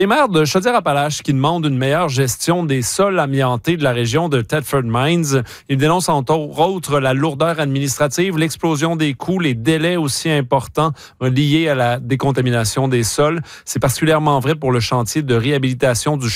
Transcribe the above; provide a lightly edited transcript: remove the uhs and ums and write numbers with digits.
Les maires de Chaudière-Appalaches qui demandent une meilleure gestion des sols amiantés de la région de Thetford Mines. Ils dénoncent entre autres la lourdeur administrative, l'explosion des coûts, les délais aussi importants liés à la décontamination des sols. C'est particulièrement vrai pour le chantier de réhabilitation du